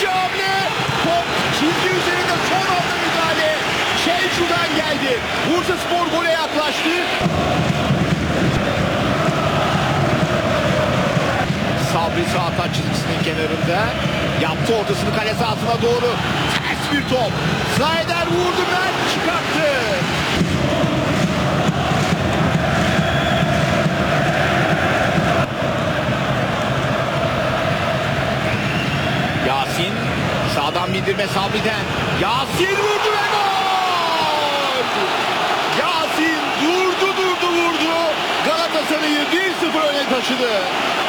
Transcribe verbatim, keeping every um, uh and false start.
İkinci hamle. Top çizgi üzerinde son anda müdahale. Şevçu'dan geldi. Bursaspor gole yaklaştı. Sabri sağ taç çizgisinin kenarında. Yaptı ortasını kale sahasına doğru. Ters bir top. Zayder vurdu, Mert çıkarttı. Yasin. Sağdan bindirme Sabri'den. Yasin vurdu ve gol! Yasin durdu durdu vurdu. Galatasaray'ı bir sıfır öne taşıdı.